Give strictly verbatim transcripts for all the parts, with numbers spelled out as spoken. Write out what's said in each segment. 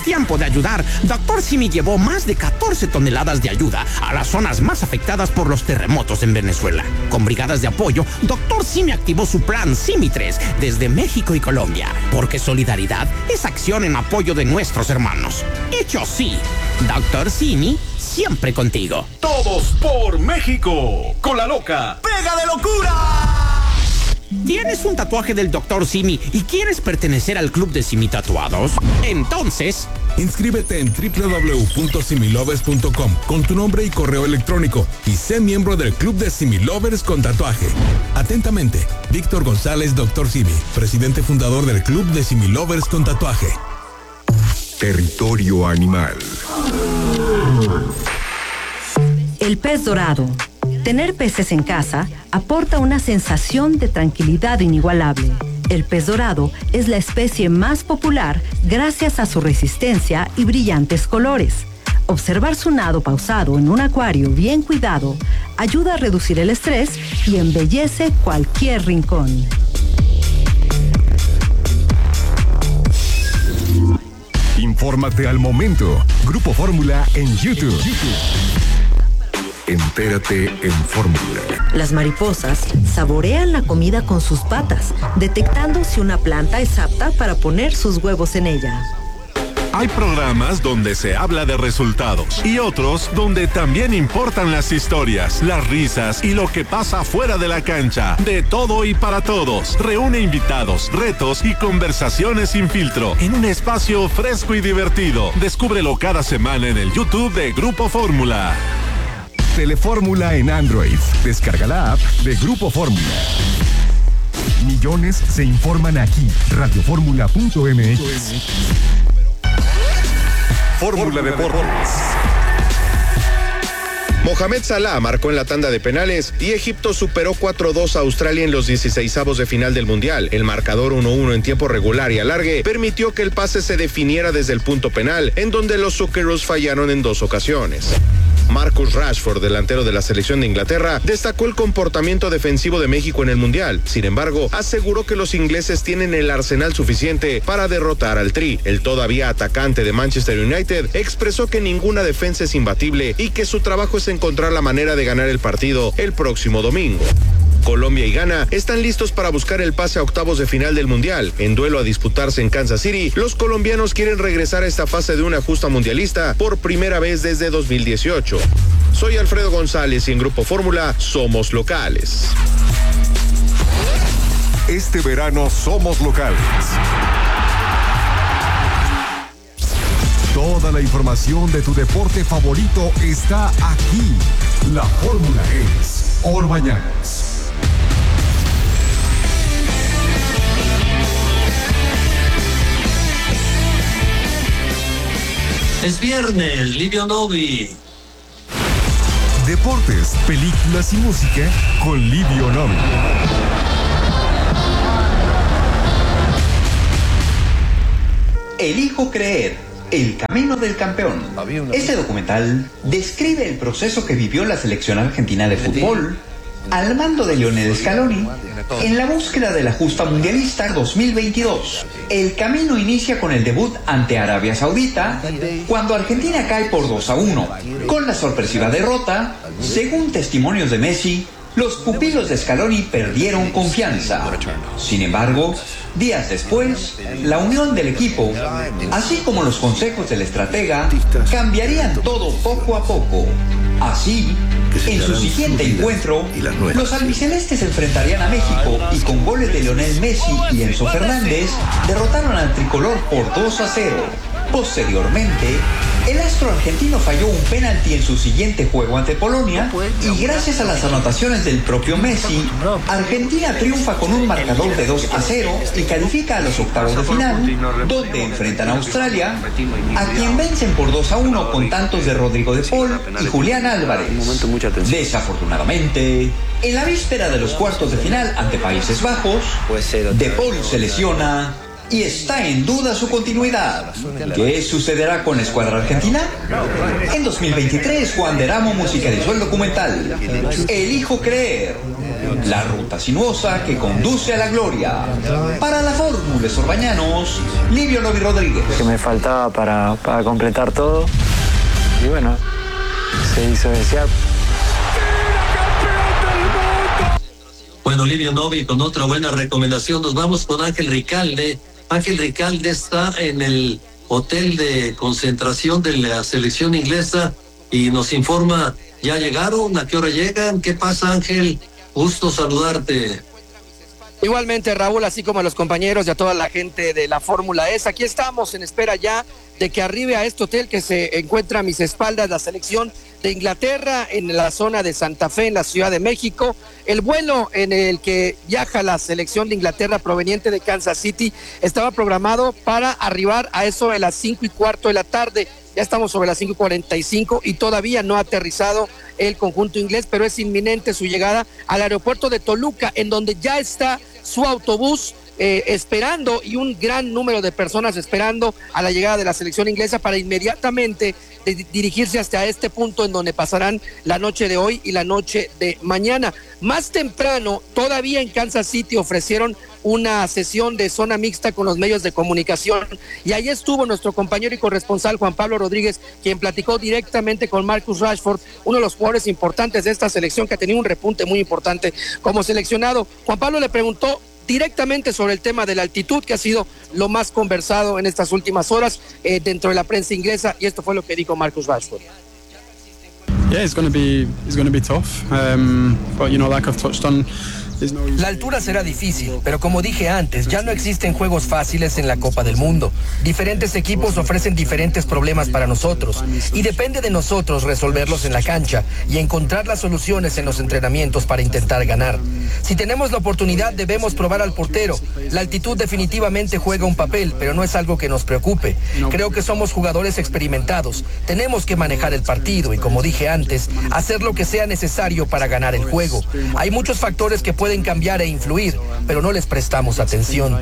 tiempo de ayudar. Doctor Simi llevó más de catorce toneladas de ayuda a las zonas más afectadas por los terremotos en Venezuela. Con brigadas de apoyo, Doctor Simi activó su plan Simi tres desde México y Colombia, porque solidaridad es acción en apoyo de nuestros hermanos. Hecho sí, Doctor Simi, siempre contigo. Todos por México, con la loca pega de locura. ¿Tienes un tatuaje del Doctor Simi y quieres pertenecer al club de Simi Tatuados? Entonces, inscríbete en doble u doble u doble u punto similovers punto com con tu nombre y correo electrónico y sé miembro del club de Similovers con tatuaje. Atentamente, Víctor González, Doctor Simi, presidente fundador del club de Similovers con tatuaje. Territorio animal. El pez dorado. Tener peces en casa aporta una sensación de tranquilidad inigualable. El pez dorado es la especie más popular gracias a su resistencia y brillantes colores. Observar su nado pausado en un acuario bien cuidado ayuda a reducir el estrés y embellece cualquier rincón. Infórmate al momento. Grupo Fórmula en YouTube. Entérate en Fórmula. Las mariposas saborean la comida con sus patas, detectando si una planta es apta para poner sus huevos en ella. Hay programas donde se habla de resultados y otros donde también importan las historias, las risas y lo que pasa fuera de la cancha. De todo y para todos. Reúne invitados, retos y conversaciones sin filtro en un espacio fresco y divertido. Descúbrelo cada semana en el YouTube de Grupo Fórmula. Telefórmula en Android. Descarga la app de Grupo Fórmula. Millones se informan aquí. radio fórmula punto m x. Fórmula Deportes. Mohamed Salah marcó en la tanda de penales y Egipto superó cuatro dos a Australia en los dieciseisavos de final del Mundial. El marcador uno uno en tiempo regular y alargue permitió que el pase se definiera desde el punto penal, en donde los Socceroos fallaron en dos ocasiones. Marcus Rashford, delantero de la selección de Inglaterra, destacó el comportamiento defensivo de México en el Mundial. Sin embargo, aseguró que los ingleses tienen el arsenal suficiente para derrotar al Tri. El todavía atacante de Manchester United expresó que ninguna defensa es imbatible y que su trabajo es encontrar la manera de ganar el partido el próximo domingo. Colombia y Ghana están listos para buscar el pase a octavos de final del Mundial. En duelo a disputarse en Kansas City, los colombianos quieren regresar a esta fase de una justa mundialista por primera vez desde dos mil dieciocho. Soy Alfredo González y en Grupo Fórmula somos locales. Este verano somos locales. Toda la información de tu deporte favorito está aquí. La fórmula es Orbañanos. Es viernes, Livio Novi. Deportes, películas y música con Livio Novi. Elijo creer, el camino del campeón. Este documental describe el proceso que vivió la selección argentina de fútbol al mando de Lionel Scaloni en la búsqueda de la justa mundialista dos mil veintidós. El camino inicia con el debut ante Arabia Saudita, cuando Argentina cae por dos a uno. Con la sorpresiva derrota, según testimonios de Messi, los pupilos de Scaloni perdieron confianza. Sin embargo, días después, la unión del equipo, así como los consejos del estratega, cambiarían todo poco a poco. Así, en su siguiente encuentro, los albicelestes se enfrentarían a México y con goles de Lionel Messi y Enzo Fernández, derrotaron al tricolor por dos a cero. Posteriormente, el astro argentino falló un penalti en su siguiente juego ante Polonia y gracias a las anotaciones del propio Messi, Argentina triunfa con un marcador de dos a cero y califica a los octavos de final, donde enfrentan a Australia, a quien vencen por dos a uno con tantos de Rodrigo de Paul y Julián Álvarez. Desafortunadamente, en la víspera de los cuartos de final ante Países Bajos, de Paul se lesiona y está en duda su continuidad. ¿Qué sucederá con la escuadra argentina? En dos mil veintitrés, Juan Deramo musicalizó el documental Elijo Creer, la ruta sinuosa que conduce a la gloria. Para la Fórmula Sorbañanos, Livio Novi Rodríguez. Que me faltaba para, para completar todo. Y bueno, se hizo desear. Bueno, Livio Novi, con otra buena recomendación, nos vamos con Ángel Ricalde. Ángel Ricalde está en el hotel de concentración de la selección inglesa y nos informa, ¿ya llegaron? ¿A qué hora llegan? ¿Qué pasa, Ángel? Gusto saludarte. Igualmente, Raúl, así como a los compañeros y a toda la gente de la Fórmula E, aquí estamos en espera ya de que arribe a este hotel que se encuentra a mis espaldas la selección de Inglaterra en la zona de Santa Fe, en la Ciudad de México. El vuelo en el que viaja la selección de Inglaterra proveniente de Kansas City estaba programado para arribar a eso de las cinco y cuarto de la tarde. Ya estamos sobre las cinco y cuarenta y cinco y todavía no ha aterrizado el conjunto inglés, pero es inminente su llegada al aeropuerto de Toluca, en donde ya está su autobús eh, esperando y un gran número de personas esperando a la llegada de la selección inglesa para inmediatamente de dirigirse hasta este punto en donde pasarán la noche de hoy y la noche de mañana. Más temprano, todavía en Kansas City ofrecieron una sesión de zona mixta con los medios de comunicación y ahí estuvo nuestro compañero y corresponsal Juan Pablo Rodríguez, quien platicó directamente con Marcus Rashford, uno de los jugadores importantes de esta selección que ha tenido un repunte muy importante como seleccionado. Juan Pablo le preguntó directamente sobre el tema de la altitud, que ha sido lo más conversado en estas últimas horas eh, dentro de la prensa inglesa, y esto fue lo que dijo Marcus Rashford. Yeah, it's going to be it's going to be tough, um, but you know, like I've touched on. La altura será difícil, pero como dije antes, ya no existen juegos fáciles en la Copa del Mundo. Diferentes equipos ofrecen diferentes problemas para nosotros y depende de nosotros resolverlos en la cancha y encontrar las soluciones en los entrenamientos para intentar ganar. Si tenemos la oportunidad, debemos probar al portero. La altitud definitivamente juega un papel, pero no es algo que nos preocupe. Creo que somos jugadores experimentados. Tenemos que manejar el partido y, como dije antes, hacer lo que sea necesario para ganar el juego. Hay muchos factores que pueden cambiar e influir, pero no les prestamos atención.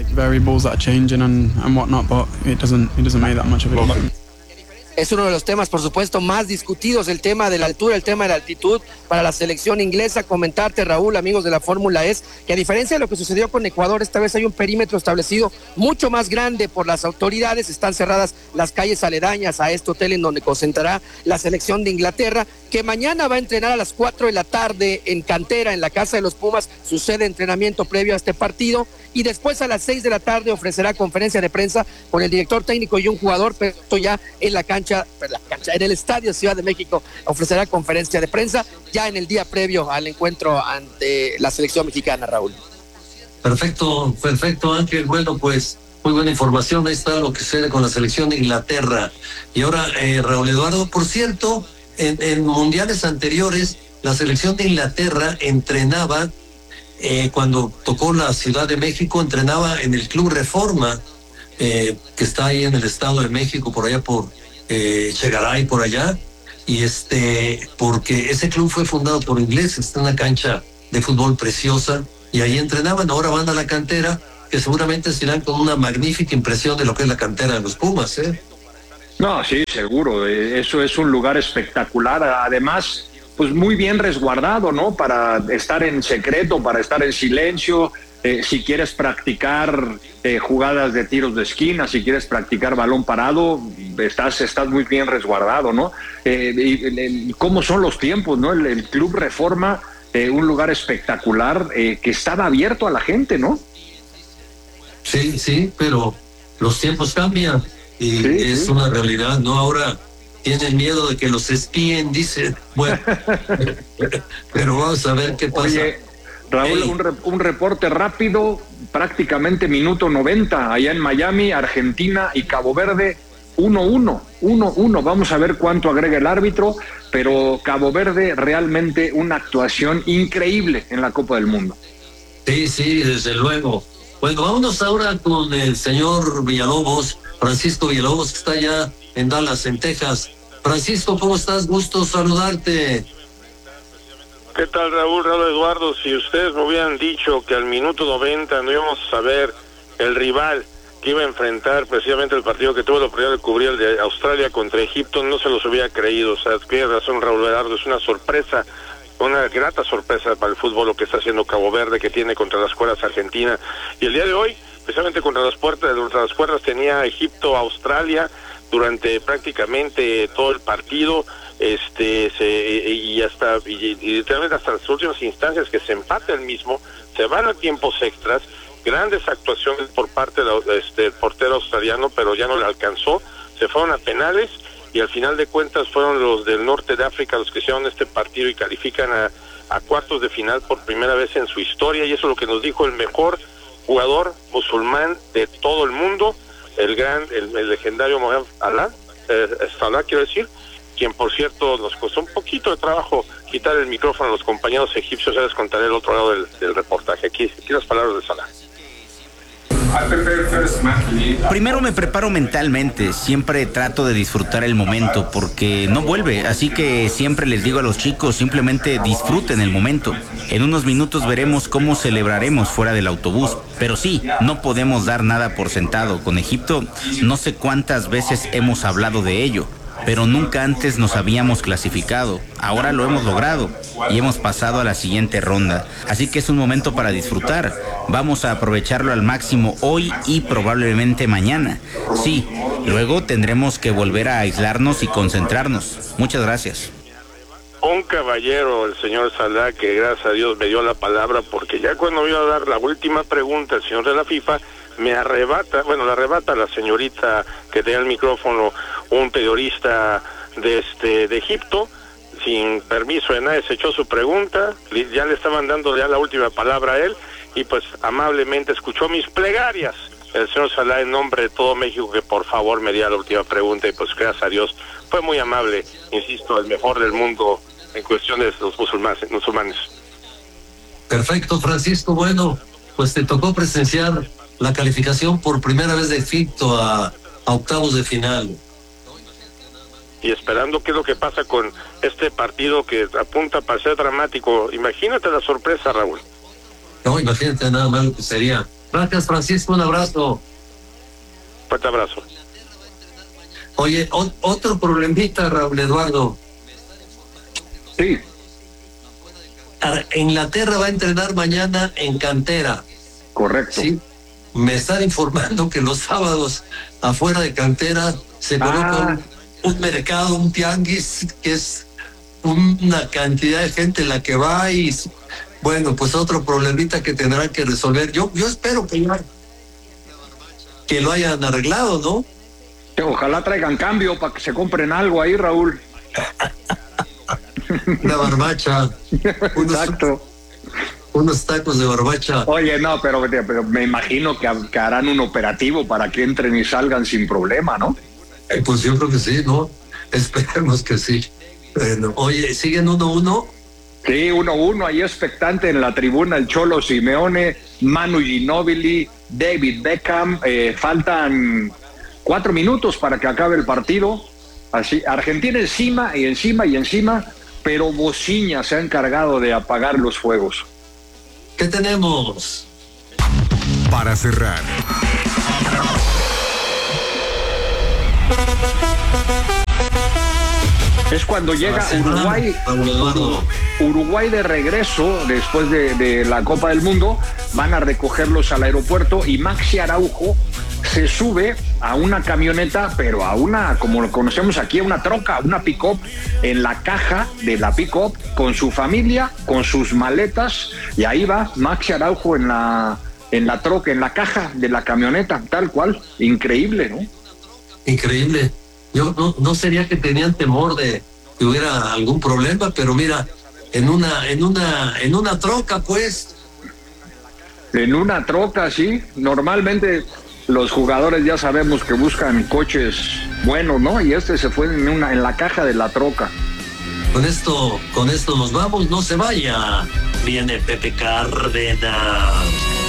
Es uno de los temas, por supuesto, más discutidos, el tema de la altura, el tema de la altitud para la selección inglesa. Comentarte, Raúl, amigos de la Fórmula E, que a diferencia de lo que sucedió con Ecuador, esta vez hay un perímetro establecido mucho más grande por las autoridades. Están cerradas las calles aledañas a este hotel en donde concentrará la selección de Inglaterra, que mañana va a entrenar a las cuatro de la tarde en Cantera, en la Casa de los Pumas, su sede de entrenamiento previo a este partido, y después a las seis de la tarde ofrecerá conferencia de prensa con el director técnico y un jugador, pero esto ya en la cancha, la cancha, en el Estadio Ciudad de México ofrecerá conferencia de prensa ya en el día previo al encuentro ante la selección mexicana, Raúl. Perfecto, perfecto, Ángel. Bueno, pues muy buena información. Ahí está lo que sucede con la selección de Inglaterra. Y ahora, eh, Raúl Eduardo, por cierto, en, en mundiales anteriores, la selección de Inglaterra entrenaba, eh, cuando tocó la Ciudad de México, entrenaba en el Club Reforma, eh, que está ahí en el Estado de México, por allá por eh, Chegaray, por allá. Y este, porque ese club fue fundado por ingleses, está en una cancha de fútbol preciosa, y ahí entrenaban. Ahora van a la cantera, que seguramente se irán con una magnífica impresión de lo que es la cantera de los Pumas, ¿eh? No, sí, seguro, eso es un lugar espectacular, además, pues muy bien resguardado, ¿no? Para estar en secreto, para estar en silencio, eh, si quieres practicar eh, jugadas de tiros de esquina, si quieres practicar balón parado, estás, estás muy bien resguardado, ¿no? Eh, y, y cómo son los tiempos, ¿no? El, el Club Reforma, eh, un lugar espectacular eh, que estaba abierto a la gente, ¿no? Sí, sí, pero los tiempos cambian y sí, es sí. una realidad, ¿no? Ahora tienen miedo de que los espíen, dicen. Bueno, pero vamos a ver qué pasa. Oye, Raúl, hey. un, re, un reporte rápido, prácticamente minuto noventa, allá en Miami, Argentina y Cabo Verde, uno uno, uno uno. Vamos a ver cuánto agrega el árbitro, pero Cabo Verde realmente una actuación increíble en la Copa del Mundo. Sí, sí, desde luego. Bueno, vámonos ahora con el señor Villalobos, Francisco Villalobos, que está allá en Dallas, en Texas. Francisco, ¿cómo estás? Gusto saludarte. ¿Qué tal, Raúl? Raúl Eduardo, si ustedes me hubieran dicho que al minuto noventa no íbamos a ver el rival que iba a enfrentar precisamente el partido que tuvo la oportunidad de cubrir, el de Australia contra Egipto, no se los hubiera creído. O sea, tiene razón Raúl Velardo, es una sorpresa, una grata sorpresa para el fútbol lo que está haciendo Cabo Verde, que tiene contra las cuerdas Argentina. Y el día de hoy, precisamente contra las puertas, contra las cuerdas tenía Egipto, Australia, durante prácticamente todo el partido, este se, y hasta y, y literalmente hasta las últimas instancias que se empate el mismo, se van a tiempos extras. Grandes actuaciones por parte del este, portero australiano, pero ya no le alcanzó, se fueron a penales y al final de cuentas fueron los del norte de África los que hicieron este partido y califican a, a cuartos de final por primera vez en su historia, y eso es lo que nos dijo el mejor jugador musulmán de todo el mundo, el gran, el, el legendario Mohamed Salah, eh, Salah quiero decir, quien por cierto nos costó un poquito de trabajo quitar el micrófono a los compañeros egipcios. Ya les contaré el otro lado del, del reportaje. Aquí, aquí las palabras de Salah. Primero me preparo mentalmente, siempre trato de disfrutar el momento porque no vuelve, así que siempre les digo a los chicos, simplemente disfruten el momento. En unos minutos veremos cómo celebraremos fuera del autobús, pero sí, no podemos dar nada por sentado. Con Egipto, no sé cuántas veces hemos hablado de ello, pero nunca antes nos habíamos clasificado. Ahora lo hemos logrado y hemos pasado a la siguiente ronda. Así que es un momento para disfrutar. Vamos a aprovecharlo al máximo hoy y probablemente mañana. Sí, luego tendremos que volver a aislarnos y concentrarnos. Muchas gracias. Un caballero, el señor Salah, que gracias a Dios me dio la palabra, porque ya cuando iba a dar la última pregunta el señor de la FIFA, me arrebata, bueno, le arrebata a la señorita que tenía el micrófono, un periodista de este de Egipto, sin permiso de nadie, se echó su pregunta, ya le estaban dando ya la última palabra a él, y pues amablemente escuchó mis plegarias el señor Salah en nombre de todo México, que por favor me diera la última pregunta, y pues gracias a Dios fue muy amable, insisto, el mejor del mundo en cuestiones de los musulmanes, musulmanes. Perfecto, Francisco, bueno, pues te tocó presenciar la calificación por primera vez de Egipto a, a octavos de final. Y esperando qué es lo que pasa con este partido que apunta para ser dramático. Imagínate la sorpresa, Raúl. No, imagínate nada más lo que sería. Gracias, Francisco, un abrazo. Fuerte abrazo. Oye, o, otro problemita, Raúl Eduardo. Sí. Inglaterra va a entrenar mañana en cantera. Correcto. Sí. Me están informando que los sábados afuera de cantera se coloca ah. un, un mercado, un tianguis, que es una cantidad de gente la que va, y bueno, pues otro problemita que tendrán que resolver. Yo yo espero que, ya, que lo hayan arreglado, ¿no? Ojalá traigan cambio para que se compren algo ahí, Raúl. Una barbacha. Unos, Exacto. Unos tacos de barbacha. Oye, no, pero, pero me imagino que, que harán un operativo para que entren y salgan sin problema, ¿no? Eh, pues yo creo que sí, ¿no? Esperemos que sí. Bueno, oye, ¿siguen uno a uno? Sí, uno a uno, ahí expectante en la tribuna el Cholo Simeone, Manu Ginóbili, David Beckham. Eh, faltan cuatro minutos para que acabe el partido. Así, Argentina encima y encima y encima, pero Bociña se ha encargado de apagar los fuegos. ¿Qué tenemos? Para cerrar. Es cuando llega Uruguay, Uruguay de regreso después de, de la Copa del Mundo, van a recogerlos al aeropuerto y Maxi Araujo se sube a una camioneta, pero a una, como lo conocemos aquí, a una troca, una pick-up, en la caja de la pick-up, con su familia, con sus maletas, y ahí va Maxi Araujo en la, en la troca, en la caja de la camioneta, tal cual. Increíble, ¿no? Increíble. Yo no, no sería que tenían temor de que hubiera algún problema, pero mira, en una, en una, en una troca, pues. En una troca, sí. Normalmente los jugadores ya sabemos que buscan coches buenos, ¿no? Y este se fue en una, en la caja de la troca. Con esto, con esto nos vamos, no se vaya. Viene Pepe Cárdenas.